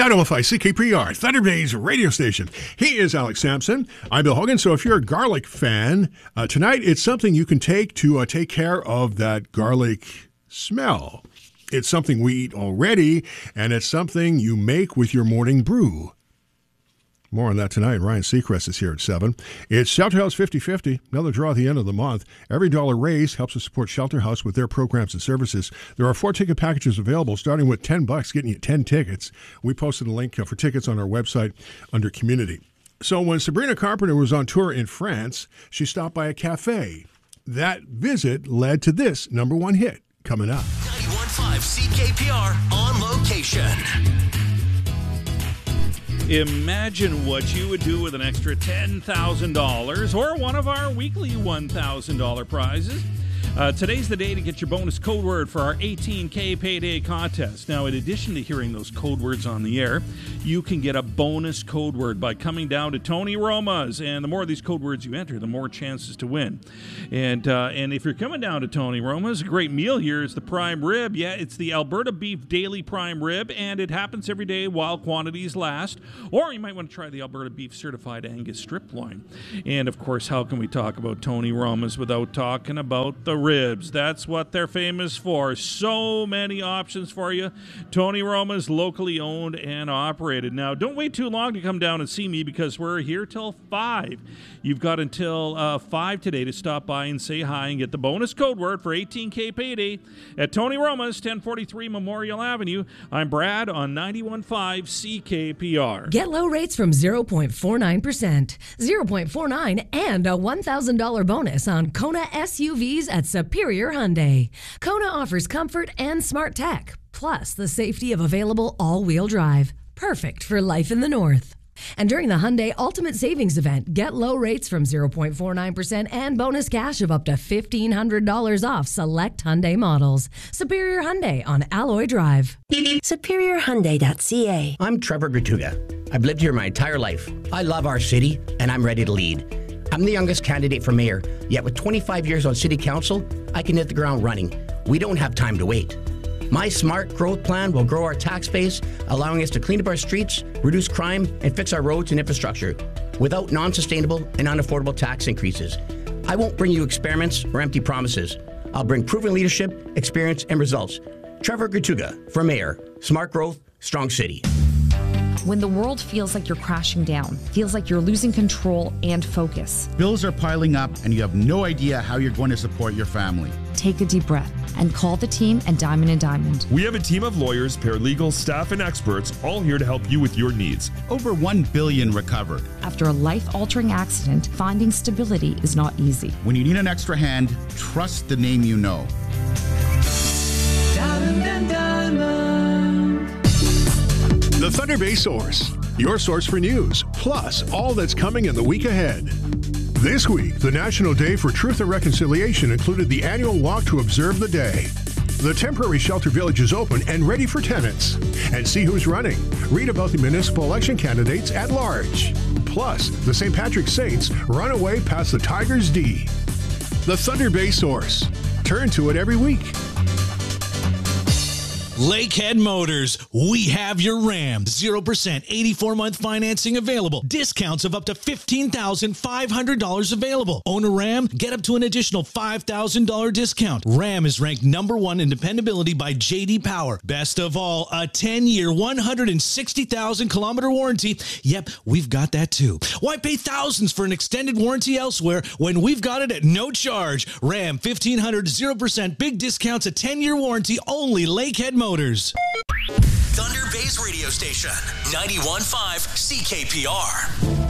905 CKPR, Thunder Bay's radio station. He is Alex Sampson. I'm Bill Hogan. So if you're a garlic fan, tonight it's something you can take to take care of that garlic smell. It's something we eat already, and it's something you make with your morning brew. More on that tonight. Ryan Seacrest is here at 7. It's Shelter House 50-50, another draw at the end of the month. Every dollar raised helps us support Shelter House with their programs and services. There are 4 ticket packages available, starting with $10, getting you 10 tickets. We posted a link for tickets on our website under Community. So when Sabrina Carpenter was on tour in France, she stopped by a cafe. That visit led to this #1 hit coming up. 91.5 CKPR on location. Imagine what you would do with an extra $10,000 or one of our weekly $1,000 prizes. Today's the day to get your bonus code word for our 18K Payday contest. Now, in addition to hearing those code words on the air, you can get a bonus code word by coming down to Tony Roma's. And the more of these code words you enter, the more chances to win. And if you're coming down to Tony Roma's, a great meal here is the prime rib. Yeah, it's the Alberta Beef Daily Prime Rib, and it happens every day while quantities last. Or you might want to try the Alberta Beef Certified Angus Strip Loin. And, of course, how can we talk about Tony Roma's without talking about the ribs? That's what they're famous for. So many options for you. Tony Roma's, locally owned and operated. Now, don't wait too long to come down and see me because we're here till 5. You've got until 5 today to stop by and say hi and get the bonus code word for 18K Payday at Tony Roma's, 1043 Memorial Avenue. I'm Brad on 91.5 CKPR. Get low rates from 0.49%, 0.49, and a $1,000 bonus on Kona SUVs at Superior Hyundai. Kona offers comfort and smart tech, plus the safety of available all-wheel drive. Perfect for life in the North. And during the Hyundai Ultimate Savings Event, get low rates from 0.49% and bonus cash of up to $1,500 off select Hyundai models. Superior Hyundai on Alloy Drive. SuperiorHyundai.ca. I'm Trevor Gratuga. I've lived here my entire life. I love our city, and I'm ready to lead. I'm the youngest candidate for mayor, yet with 25 years on city council, I can hit the ground running. We don't have time to wait. My smart growth plan will grow our tax base, allowing us to clean up our streets, reduce crime, and fix our roads and infrastructure without non-sustainable and unaffordable tax increases. I won't bring you experiments or empty promises. I'll bring proven leadership, experience, and results. Trevor Gratuga for mayor. Smart growth, strong city. When the world feels like you're crashing down, feels like you're losing control and focus. Bills are piling up and you have no idea how you're going to support your family. Take a deep breath and call the team at Diamond & Diamond. We have a team of lawyers, paralegals, staff, and experts all here to help you with your needs. Over $1 billion recovered. After a life-altering accident, finding stability is not easy. When you need an extra hand, trust the name you know. Diamond & Diamond. The Thunder Bay Source, your source for news, plus all that's coming in the week ahead. This week, the National Day for Truth and Reconciliation included the annual walk to observe the day. The temporary shelter village is open and ready for tenants. And see who's running. Read about the municipal election candidates at large. Plus, the St. Patrick's Saints run away past the Tigers D. The Thunder Bay Source. Turn to it every week. Lakehead Motors, we have your Ram. 0% 84-month financing available. Discounts of up to $15,500 available. Own a Ram? Get up to an additional $5,000 discount. Ram is ranked #1 in dependability by J.D. Power. Best of all, a 10-year, 160,000-kilometer warranty. Yep, we've got that too. Why pay thousands for an extended warranty elsewhere when we've got it at no charge? Ram 1500, 0% big discounts, a 10-year warranty, only Lakehead Motors. Thunder Bay's radio station, 91.5 CKPR.